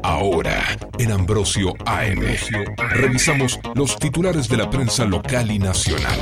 Ahora, en Ambrosio AM, revisamos los titulares de la prensa local y nacional.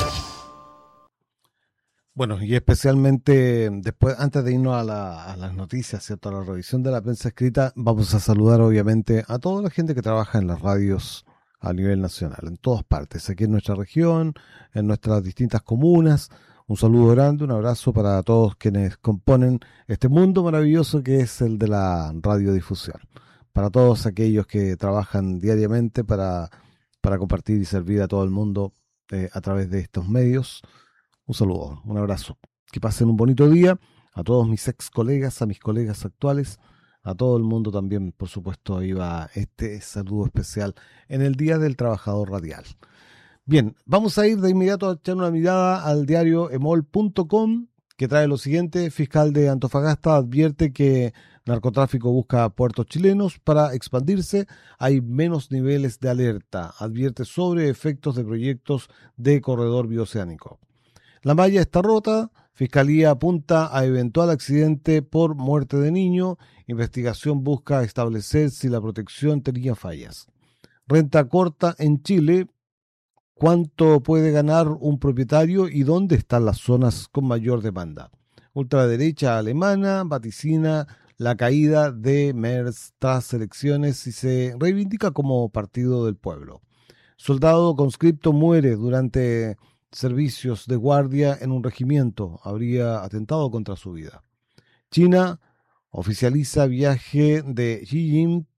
Bueno, y especialmente después, antes de irnos a las noticias, ¿cierto? A la revisión de la prensa escrita, vamos a saludar obviamente a toda la gente que trabaja en las radios a nivel nacional, en todas partes, aquí en nuestra región, en nuestras distintas comunas. Un saludo grande, un abrazo para todos quienes componen este mundo maravilloso que es el de la radiodifusión. Para todos aquellos que trabajan diariamente para compartir y servir a todo el mundo a través de estos medios. Un saludo, un abrazo. Que pasen un bonito día. A todos mis ex colegas, a mis colegas actuales, a todo el mundo también, por supuesto, ahí va este saludo especial en el Día del Trabajador Radial. Bien, vamos a ir de inmediato a echar una mirada al diario emol.com, que trae lo siguiente. Fiscal de Antofagasta advierte que narcotráfico busca puertos chilenos para expandirse. Hay menos niveles de alerta. Advierte sobre efectos de proyectos de corredor bioceánico. La malla está rota. Fiscalía apunta a eventual accidente por muerte de niño. Investigación busca establecer si la protección tenía fallas. Renta corta en Chile. ¿Cuánto puede ganar un propietario y dónde están las zonas con mayor demanda? Ultraderecha alemana vaticina la caída de Merz tras elecciones y se reivindica como partido del pueblo. Soldado conscripto muere durante servicios de guardia en un regimiento. Habría atentado contra su vida. China oficializa viaje de Xi Jinping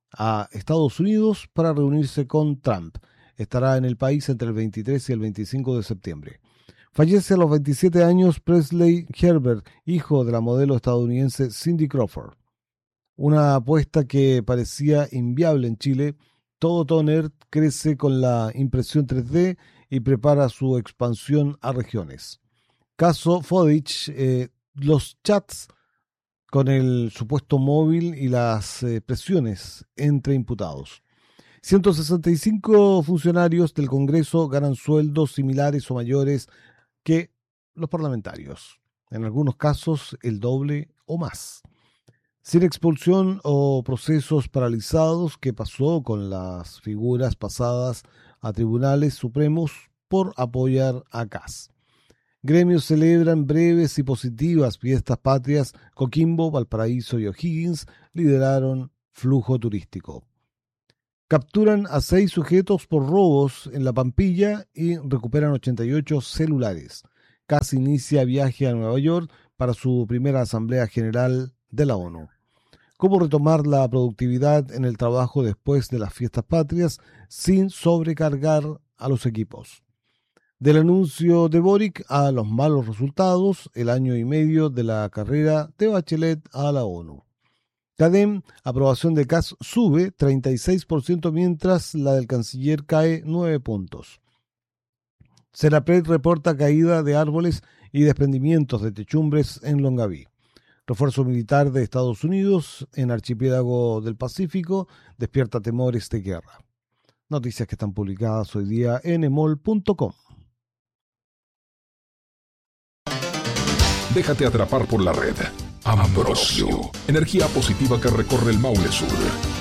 a Estados Unidos para reunirse con Trump. Estará en el país entre el 23 y el 25 de septiembre. Fallece a los 27 años Presley Herbert, hijo de la modelo estadounidense Cindy Crawford. Una apuesta que parecía inviable en Chile. Todo Toner crece con la impresión 3D y prepara su expansión a regiones. Caso Fodich, los chats con el supuesto móvil y las presiones entre imputados. 165 funcionarios del Congreso ganan sueldos similares o mayores que los parlamentarios. En algunos casos, el doble o más. Sin expulsión o procesos paralizados, ¿qué pasó con las figuras pasadas a tribunales supremos por apoyar a Kast? Gremios celebran breves y positivas fiestas patrias. Coquimbo, Valparaíso y O'Higgins lideraron flujo turístico. Capturan a 6 sujetos por robos en La Pampilla y recuperan 88 celulares. Kast inicia viaje a Nueva York para su primera Asamblea General de la ONU. ¿Cómo retomar la productividad en el trabajo después de las fiestas patrias sin sobrecargar a los equipos? Del anuncio de Boric a los malos resultados, el año y medio de la carrera de Bachelet a la ONU. CADEM, aprobación de Kast sube 36%, mientras la del canciller cae 9 puntos. Serapred reporta caída de árboles y desprendimientos de techumbres en Longaví. Refuerzo militar de Estados Unidos en archipiélago del Pacífico despierta temores de guerra. Noticias que están publicadas hoy día en emol.com. Déjate atrapar por la red. Ambrosio, energía positiva que recorre el Maule Sur.